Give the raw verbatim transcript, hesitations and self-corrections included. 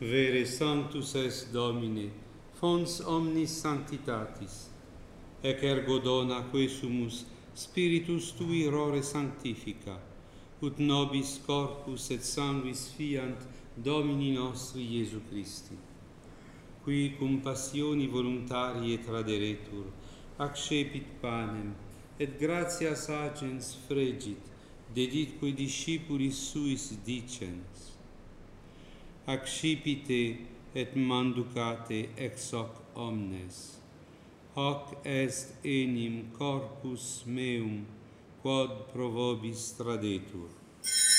Vere sanctus est Domine, fons omnis sanctitatis, ec ergo dona quesumus Spiritus Tui rore sanctifica, ut nobis corpus et sanguis fiant Domini nostri Iesu Christi, qui cum passioni voluntarie traderetur, accepit panem, et gratias agens fregit, deditque discipulis suis dicens, accipite et manducate ex hoc omnes, hoc est enim corpus meum, quod pro vobis tradetur.